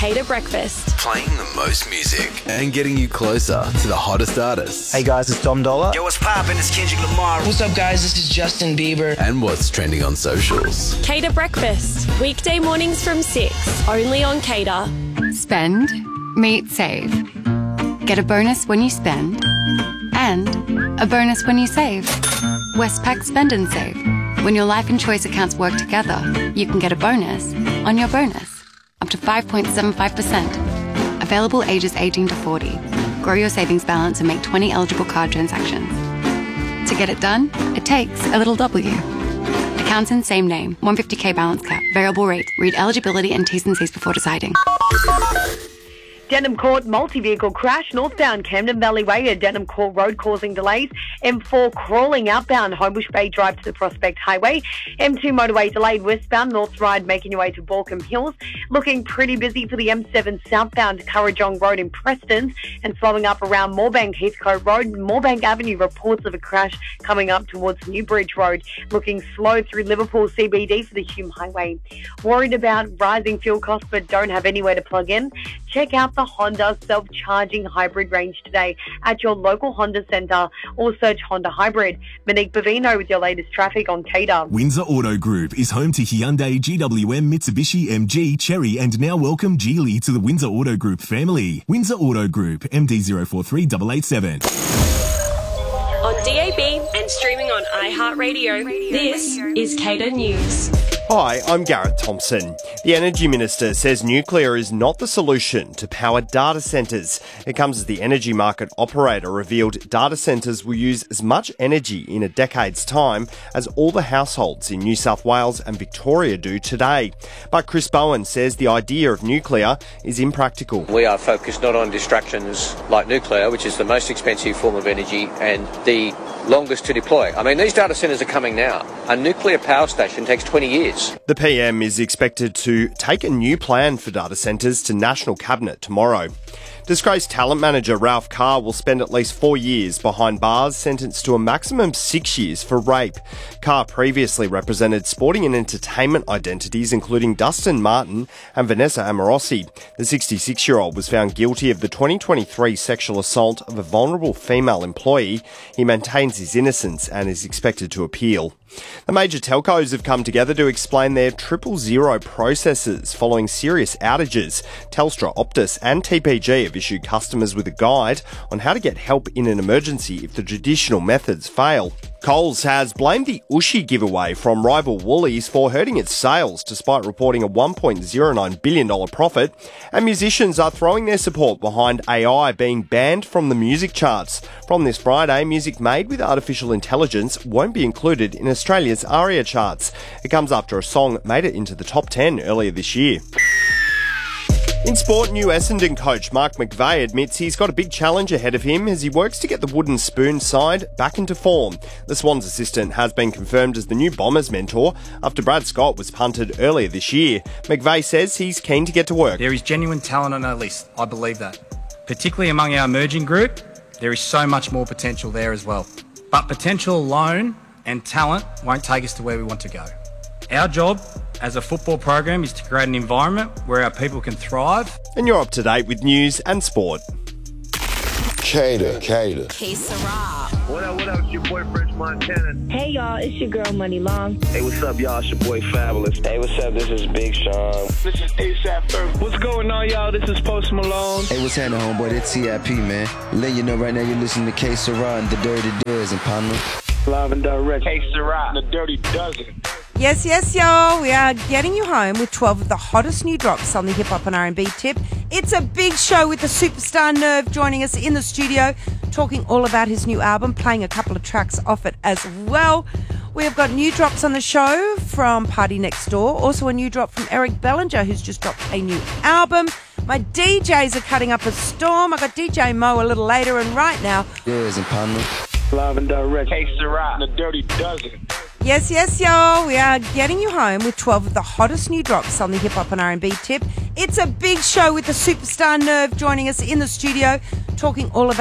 Cater Breakfast. Playing the most music and getting you closer to the hottest artists. Hey guys, it's Dom Dollar. Yo, what's poppin'? It's Kendrick Lamar. What's up, guys? This is Justin Bieber. And what's trending on socials. Cater Breakfast. Weekday mornings from 6. Only on Cater. Spend, meet, save. Get a bonus when you spend. And a bonus when you save. Westpac Spend and Save. When your life and choice accounts work together, you can get a bonus on your bonus. Up to 5.75%. Available ages 18 to 40. Grow your savings balance and make 20 eligible card transactions. To get it done, it takes a little W. Accounts in same name. 150k balance cap. Variable rate. Read eligibility and T's and C's before deciding. Denham Court multi-vehicle crash northbound Camden Valley Way at Denham Court Road causing delays. M4 crawling outbound Homebush Bay Drive to the Prospect Highway. M2 motorway delayed westbound North Ride making your way to Balcombe Hills. Looking pretty busy for the M7 southbound Currajong Road in Preston and slowing up around Moorebank Heathcote Road. Moorebank Avenue reports of a crash coming up towards Newbridge Road. Looking slow through Liverpool CBD for the Hume Highway. Worried about rising fuel costs but don't have anywhere to plug in? Check out the Honda self-charging hybrid range today at your local Honda centre or search Honda Hybrid. Monique Bavino with your latest traffic on Cater. Windsor Auto Group is home to Hyundai, GWM, Mitsubishi, MG, Chery and now welcome Geely to the Windsor Auto Group family. Windsor Auto Group, MD043887. On DAB and streaming on iHeartRadio, this is Cater News. Hi, I'm Garrett Thompson. The Energy Minister says nuclear is not the solution to power data centres. It comes as the energy market operator revealed data centres will use as much energy in a decade's time as all the households in New South Wales and Victoria do today. But Chris Bowen says the idea of nuclear is impractical. We are focused not on distractions like nuclear, which is the most expensive form of energy and the longest to deploy. I mean, these data centres are coming now. A nuclear power station takes 20 years. The PM is expected to take a new plan for data centres to National Cabinet tomorrow. Disgraced talent manager Ralph Carr will spend at least 4 years behind bars, sentenced to a maximum 6 years for rape. Carr previously represented sporting and entertainment identities including Dustin Martin and Vanessa Amorosi. The 66-year-old was found guilty of the 2023 sexual assault of a vulnerable female employee. He maintains his innocence and is expected to appeal. The major telcos have come together to explain their 000 processes following serious outages. Telstra, Optus and TPG have issued customers with a guide on how to get help in an emergency if the traditional methods fail. Coles has blamed the Ushy giveaway from rival Woolies for hurting its sales despite reporting a $1.09 billion profit, and musicians are throwing their support behind AI being banned from the music charts. From this Friday, music made with artificial intelligence won't be included in Australia's ARIA charts. It comes after a song made it into the top 10 earlier this year. In sport, new Essendon coach Mark McVeigh admits he's got a big challenge ahead of him as he works to get the wooden spoon side back into form. The Swans assistant has been confirmed as the new Bombers mentor after Brad Scott was punted earlier this year. McVeigh says he's keen to get to work. There is genuine talent on our list. I believe that. Particularly among our emerging group, there is so much more potential there as well. But potential alone and talent won't take us to where we want to go. Our job as a football program is to create an environment where our people can thrive. And you're up to date with news and sport. Cater. Hey, Sarah. What up, it's your boy French Montana. Hey, y'all, it's your girl Money Long. Hey, what's up, y'all? It's your boy Fabulous. Hey, what's up? This is Big Sean. This is ASAP Ferg. What's going on, y'all? This is Post Malone. Hey, what's happening, homeboy? It's CIP, man. Letting you know right now you're listening to K Sarah and the Dirty Dozen, partner. Live and direct. K Sarah and the Dirty Dozen. Yes, y'all. We are getting you home with 12 of the hottest new drops on the Hip Hop and R&B tip. It's a big show with the superstar Nerve joining us in the studio, talking all about his new album, playing a couple of tracks off it as well. We have got new drops on the show from Party Next Door, also a new drop from Eric Bellinger, who's just dropped a new album. My DJs are cutting up a storm. I got DJ Mo a little later, and right now... Yes, and partner. Live and direct. K Sarah and the Dirty Dozen. Yes, y'all. We are getting you home with 12 of the hottest new drops on the Hip Hop and R&B tip. It's a big show with the superstar Nerve joining us in the studio, talking all about